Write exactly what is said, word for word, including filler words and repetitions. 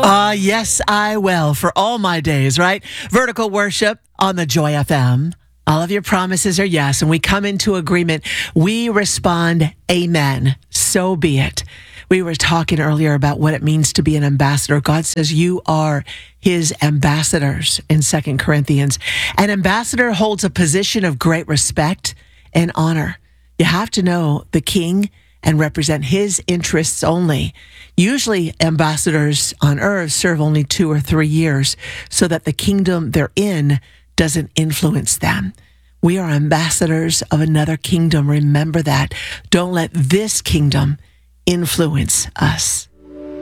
Uh, yes, I will for all my days, right? Vertical worship on the Joy F M. All of your promises are yes, and we come into agreement. We respond, amen. So be it. We were talking earlier about what it means to be an ambassador. God says you are his ambassadors in Second Corinthians. An ambassador holds a position of great respect and honor. You have to know the king and represent his interests only. Usually ambassadors on earth serve only two or three years so that the kingdom they're in doesn't influence them. We are ambassadors of another kingdom. Remember that. Don't let this kingdom influence us.